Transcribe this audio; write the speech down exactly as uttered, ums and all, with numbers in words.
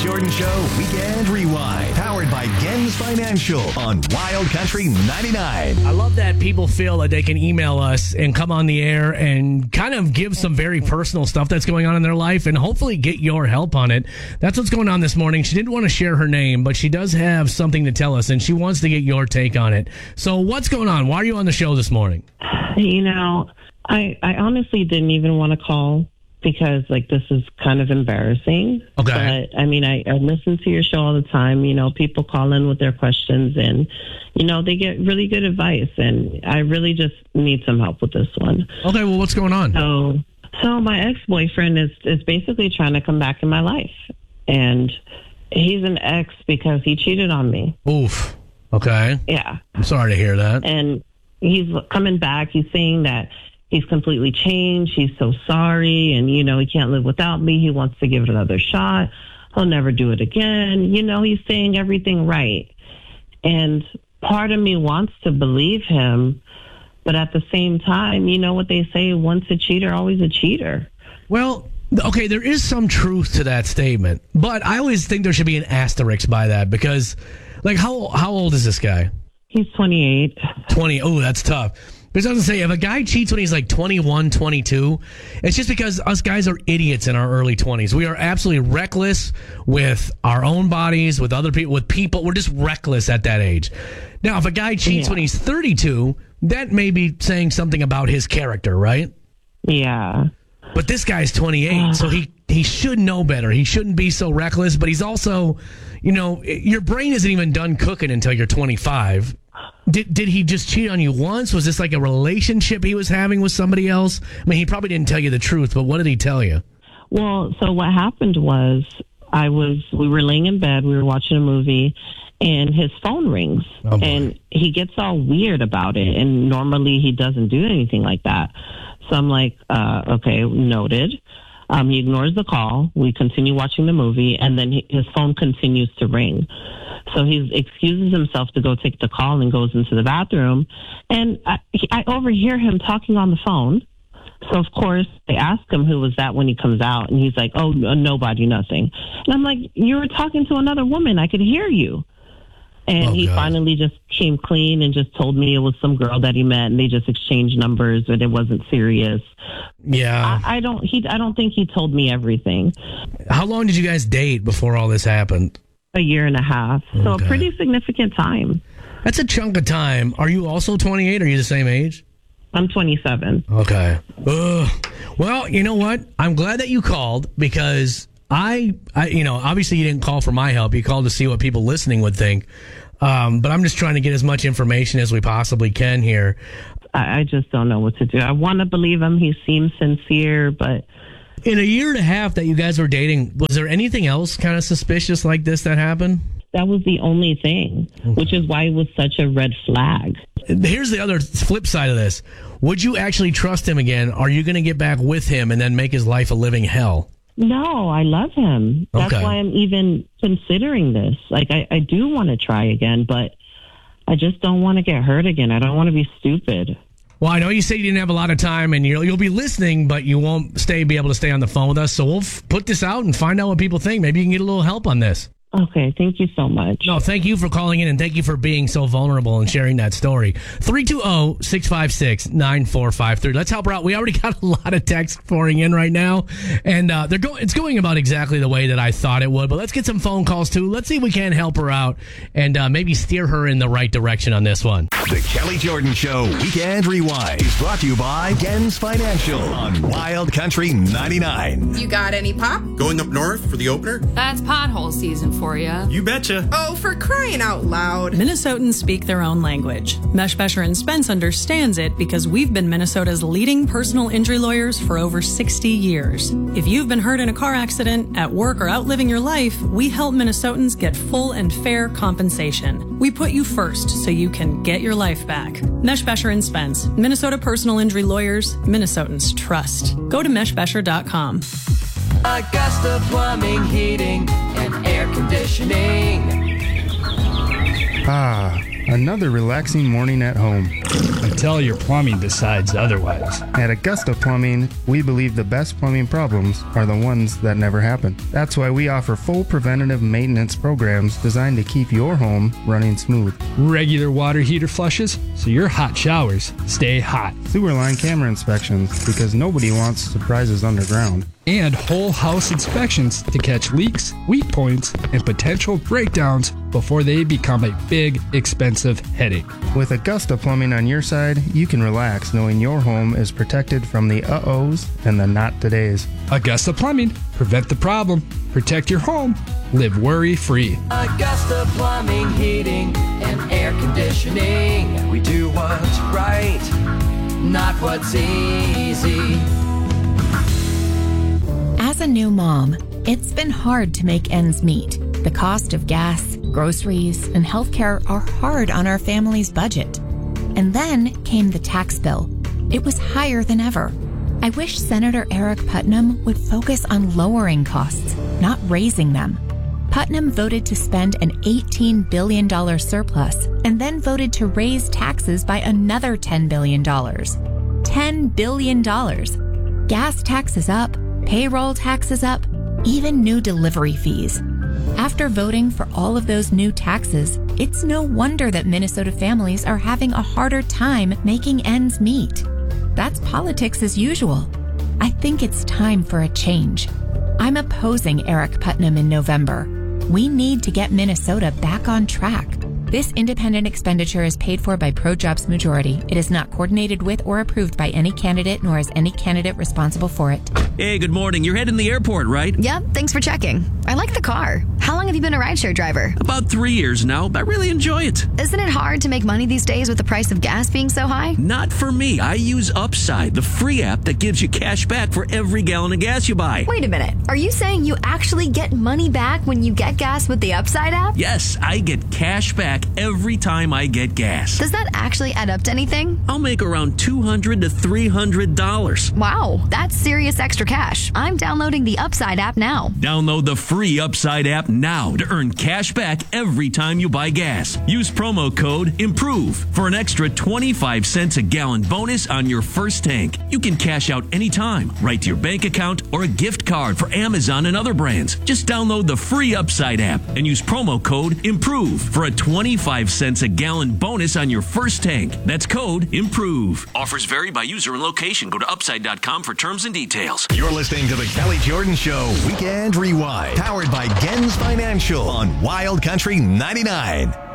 Jordan Show Weekend Rewind. Powered by Gens Financial on Wild Country ninety-nine. I love that people feel that they can email us and come on the air and kind of give some very personal stuff that's going on in their life and hopefully get your help on it. That's what's going on this morning. She didn't want to share her name, but she does have something to tell us, and she wants to get your take on it. So what's going on? Why are you on the show this morning? You know, I, I honestly didn't even want to call because, like, this is kind of embarrassing. Okay. But, I mean, I, I listen to your show all the time. You know, people call in with their questions, and, you know, they get really good advice. And I really just need some help with this one. Okay, well, what's going on? So, so my ex-boyfriend is, is basically trying to come back in my life. And he's an ex because he cheated on me. Oof. Okay. Yeah. I'm sorry to hear that. And he's coming back. He's saying that he's completely changed. He's so sorry. And, you know, he can't live without me. He wants to give it another shot. He'll never do it again. You know, he's saying everything right. And part of me wants to believe him. But at the same time, you know what they say, once a cheater, always a cheater. Well, okay, there is some truth to that statement. But I always think there should be an asterisk by that because, like, how how old is this guy? He's twenty-eight. twenty. Oh, that's tough. Because I was going to say, if a guy cheats when he's like twenty-one, twenty-two, it's just because us guys are idiots in our early twenties. We are absolutely reckless with our own bodies, with other people, with people. We're just reckless at that age. Now, if a guy cheats Yeah. when he's thirty-two, that may be saying something about his character, right? Yeah. But this guy's twenty-eight, so he, he should know better. He shouldn't be so reckless, but he's also, you know, your brain isn't even done cooking until you're twenty-five. Did did he just cheat on you once? Was this like a relationship he was having with somebody else? I mean, he probably didn't tell you the truth, but what did he tell you? Well, so what happened was I was, we were laying in bed, we were watching a movie, and his phone rings. Oh, boy. And he gets all weird about it. And normally he doesn't do anything like that. So I'm like, uh, okay, noted. Um, he ignores the call. We continue watching the movie, and then he, his phone continues to ring. So he excuses himself to go take the call and goes into the bathroom. And I, he, I overhear him talking on the phone. So, of course, they ask him who was that when he comes out. And he's like, oh, no, nobody, nothing. And I'm like, you were talking to another woman. I could hear you. And Oh, he God. finally just came clean and just told me it was some girl that he met, and they just exchanged numbers, but it wasn't serious. Yeah. I, I don't. He. I don't think he told me everything. How long did you guys date before all this happened? A year and a half, so Okay. a pretty significant time. That's a chunk of time. Are you also twenty-eight? Are you the same age? I'm twenty-seven. Okay. Ugh. Well, you know what? I'm glad that you called because I, I, you know, obviously you didn't call for my help. You called to see what people listening would think. Um, but I'm just trying to get as much information as we possibly can here. I, I just don't know what to do. I want to believe him. He seems sincere, but In a year and a half that you guys were dating, was there anything else kind of suspicious like this that happened? that was the only thing, okay. which is why it was such a red flag. Here's the other flip side of this. Would you actually trust him again? Are you going to get back with him and then make his life a living hell? No, I love him. That's okay. why I'm even considering this. Like, I, I do want to try again, but I just don't want to get hurt again. I don't want to be stupid. Well, I know you said you didn't have a lot of time, and you'll, you'll be listening, but you won't stay be able to stay on the phone with us. So we'll f- put this out and find out what people think. Maybe you can get a little help on this. Okay, thank you so much. No, thank you for calling in, and thank you for being so vulnerable and sharing that story. three two zero, six five six, nine four five three. Let's help her out. We already got a lot of texts pouring in right now, and uh, they're going. it's going about exactly the way that I thought it would, but let's get some phone calls, too. Let's see if we can help her out and uh, maybe steer her in the right direction on this one. The Kelly Jordan Show Weekend Rewind is brought to you by Gens Financial on Wild Country ninety-nine. You got any pop? Going up north for the opener? That's pothole season for you. You betcha. Oh, for crying out loud. Minnesotans speak their own language. Mesh Besher and Spence understands it because we've been Minnesota's leading personal injury lawyers for over sixty years. If you've been hurt in a car accident, at work, or out living your life, we help Minnesotans get full and fair compensation. We put you first so you can get your life back. Mesh Besher and Spence, Minnesota personal injury lawyers, Minnesotans trust. Go to mesh besher dot com. Augusta Plumbing, Heating, and Air Conditioning. Ah, Another relaxing morning at home. Until your plumbing decides otherwise. At Augusta Plumbing, we believe the best plumbing problems are the ones that never happen. That's why we offer full preventative maintenance programs designed to keep your home running smooth. Regular water heater flushes, so your hot showers stay hot. Sewer line camera inspections, because nobody wants surprises underground. And whole house inspections to catch leaks, weak points, and potential breakdowns before they become a big, expensive headache. With Augusta Plumbing on your side, you can relax knowing your home is protected from the uh-ohs and the not-todays. Augusta Plumbing. Prevent the problem. Protect your home. Live worry-free. Augusta Plumbing, Heating, and Air Conditioning. We do what's right, not what's easy. As a new mom, it's been hard to make ends meet. The cost of gas, groceries, and healthcare are hard on our family's budget. And then came the tax bill. It was higher than ever. I wish Senator Eric Putnam would focus on lowering costs, not raising them. Putnam voted to spend an eighteen billion dollars surplus and then voted to raise taxes by another ten billion dollars. ten billion dollars. Gas taxes up, payroll taxes up, even new delivery fees. After voting for all of those new taxes, it's no wonder that Minnesota families are having a harder time making ends meet. That's politics as usual. I think it's time for a change. I'm opposing Eric Putnam in November. We need to get Minnesota back on track. This independent expenditure is paid for by ProJobs Majority. It is not coordinated with or approved by any candidate, nor is any candidate responsible for it. Hey, good morning. You're heading to the airport, right? Yep, thanks for checking. I like the car. How long have you been a rideshare driver? About three years now. I really enjoy it. Isn't it hard to make money these days with the price of gas being so high? Not for me. I use Upside, the free app that gives you cash back for every gallon of gas you buy. Wait a minute. Are you saying you actually get money back when you get gas with the Upside app? Yes, I get cash back every time I get gas. Does that actually add up to anything? I'll make around two hundred to three hundred dollars. Wow, that's serious extra cash. I'm downloading the Upside app now. Download the free Upside app now to earn cash back every time you buy gas. Use promo code IMPROVE for an extra twenty-five cents a gallon bonus on your first tank. You can cash out anytime, right to your bank account or a gift card for Amazon and other brands. Just download the free Upside app and use promo code IMPROVE for a twenty-five cents a gallon bonus on your first tank. That's code IMPROVE. Offers vary by user and location. Go to upside dot com for terms and details. You're listening to the Kelly Jordan Show Weekend Rewind, powered by Gens Financial on Wild Country ninety-nine.